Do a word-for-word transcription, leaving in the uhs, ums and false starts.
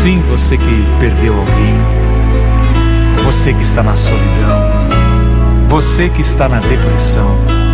Sim, você que perdeu alguém, você que está na solidão, você que está na depressão,